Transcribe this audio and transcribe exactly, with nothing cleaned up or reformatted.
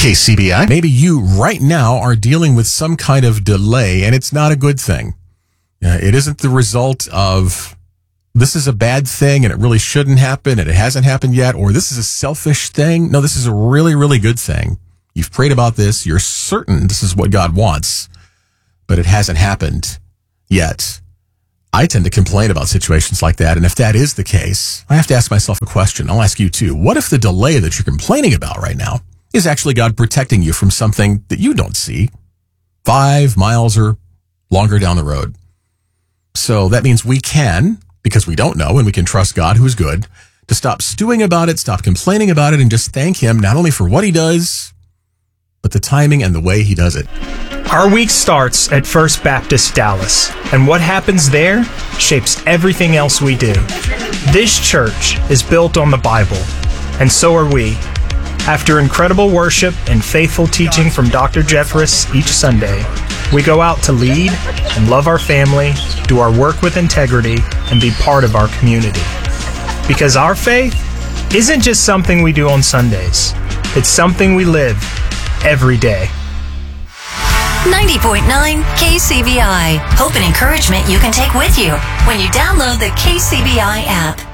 K C B I. Maybe you right now are dealing with some kind of delay, and it's not a good thing. Uh, it isn't the result of this is a bad thing and it really shouldn't happen and it hasn't happened yet, or this is a selfish thing. No, this is a really, really good thing. You've prayed about this. You're certain this is what God wants, but it hasn't happened yet. I tend to complain about situations like that. And if that is the case, I have to ask myself a question. I'll ask you too. What if the delay that you're complaining about right now is actually God protecting you from something that you don't see five miles or longer down the road? So that means we can, because we don't know, and we can trust God, who is good, to stop stewing about it, stop complaining about it, and just thank him not only for what he does, but the timing and the way he does it. Our week starts at First Baptist Dallas, and what happens there shapes everything else we do. This church is built on the Bible, and so are we. After incredible worship and faithful teaching from Doctor Jeffress each Sunday, we go out to lead and love our family, do our work with integrity, and be part of our community. Because our faith isn't just something we do on Sundays. It's something we live every day. ninety point nine K C B I. Hope and encouragement you can take with you when you download the K C B I app.